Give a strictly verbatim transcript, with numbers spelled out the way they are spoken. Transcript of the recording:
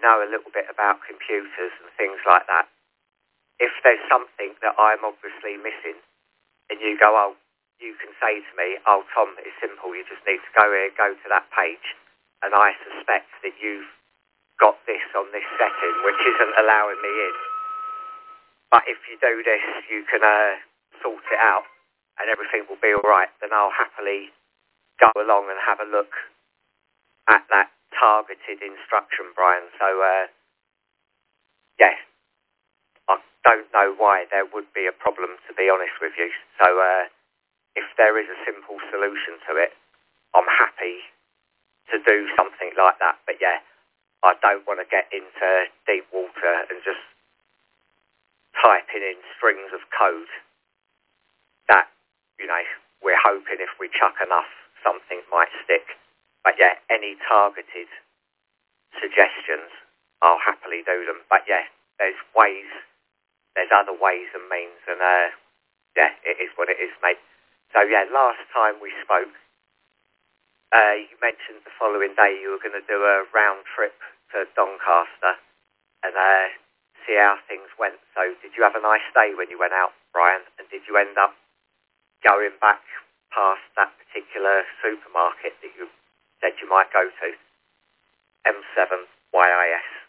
know a little bit about computers and things like that, if there's something that I'm obviously missing, and you go, oh, you can say to me, oh, Tom, it's simple, you just need to go here, go to that page, and I suspect that you've got this on this setting, which isn't allowing me in. But if you do this, you can uh, sort it out, and everything will be all right, then I'll happily go along and have a look at that targeted instruction, Brian. So, uh, yeah, I don't know why there would be a problem, to be honest with you. So, uh, if there is a simple solution to it, I'm happy to do something like that. But, yeah, I don't want to get into deep water and just typing in strings of code that, you know, we're hoping if we chuck enough, something might stick. But yeah, any targeted suggestions, I'll happily do them. But yeah, there's ways, there's other ways and means, and uh, yeah, it is what it is, mate. So yeah, last time we spoke, uh, you mentioned the following day you were going to do a round trip to Doncaster and uh, see how things went. So did you have a nice day when you went out, Brian? And did you end up going back past that particular supermarket that you said you might go to? M seven Y I S.